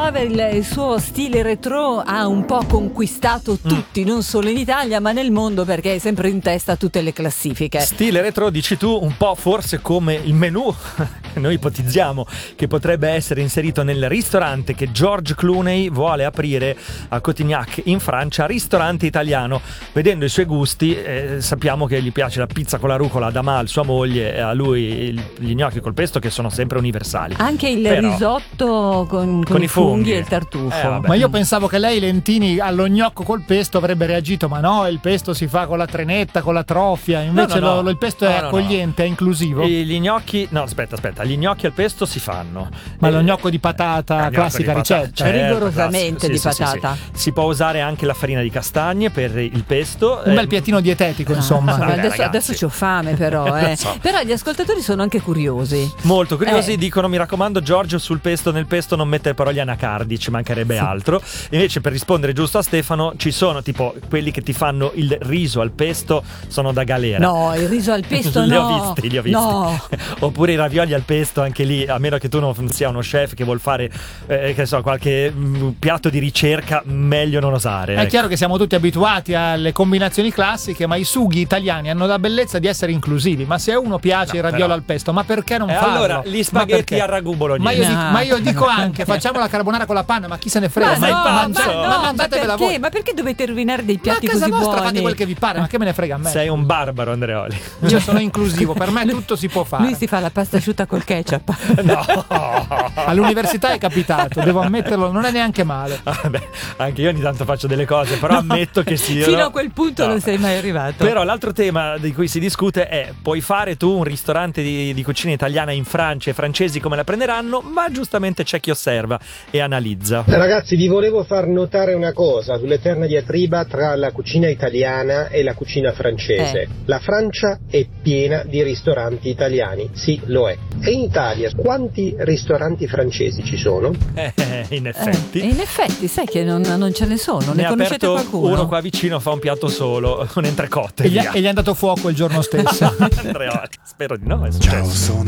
Lover, il suo stile retro ha un po' conquistato tutti, non solo in Italia ma nel mondo, perché è sempre in testa a tutte le classifiche. Stile retro, dici tu, un po' forse come il menù noi ipotizziamo che potrebbe essere inserito nel ristorante che George Clooney vuole aprire a Cotignac in Francia, ristorante italiano. Vedendo i suoi gusti sappiamo che gli piace la pizza con la rucola ad Amal, sua moglie, e a lui gli gnocchi col pesto, che sono sempre universali. Anche il risotto con i funghi e il tartufo. Ma io pensavo che lei, Lentini, allo gnocco col pesto avrebbe reagito, ma no, il pesto si fa con la trenetta, con la trofia, invece no. Il pesto è accogliente, è inclusivo. Gli gnocchi, no, aspetta, gli gnocchi al pesto si fanno. Ma lo gnocco di patata, classica ricetta. Rigorosamente di patata. Sì. Si può usare anche la farina di castagne per il pesto. Un bel piattino dietetico, insomma. Adesso c'ho fame però. So. Però gli ascoltatori sono anche curiosi. Molto curiosi, dicono: mi raccomando Giorgio, nel pesto non mettere parole anacardi, ci mancherebbe altro. Invece, per rispondere giusto a Stefano, ci sono tipo quelli che ti fanno il riso al pesto, sono da galera. No, il riso al pesto li no. ho visti. No. Oppure i ravioli al pesto, anche lì, a meno che tu non sia uno chef che vuol fare che so, qualche piatto di ricerca, meglio non osare. È chiaro che siamo tutti abituati alle combinazioni classiche, ma i sughi italiani hanno la bellezza di essere inclusivi. Ma se a uno piace il raviolo al pesto, ma perché non farlo? Allora, gli spaghetti al ragù bolognese. Ma io dico anche, facciamo la carbonara con la panna, ma chi se ne frega? Mangiatevela voi. Ma perché dovete rovinare dei piatti così buoni? Ma a casa vostra fate quel che vi pare, ma che me ne frega a me? Sei un barbaro, Andreoli. Io sono inclusivo, per me tutto si può fare. Lui si fa la pasta asciutta col ketchup. No. All'università è capitato, devo ammetterlo, non è neanche male. Anche io ogni tanto faccio delle cose, però ammetto che sì. Fino a quel punto non sei mai arrivato. Però l'altro tema di cui si discute è: puoi fare tu un ristorante di cucina italiana in Francia, e i francesi come la prenderanno? Ma giustamente c'è chi osserva e analizza. Ragazzi, vi volevo far notare una cosa sull'eterna diatriba tra la cucina italiana e la cucina francese. La Francia è piena di ristoranti italiani, sì, lo è. E in Italia quanti ristoranti francesi ci sono? In effetti. In effetti, sai che non ce ne sono. Ne conoscete qualcuno? Uno qua vicino fa un piatto solo, un entrecote. E gli è andato fuoco il giorno stesso. Andrea, spero di no. Ciao, sono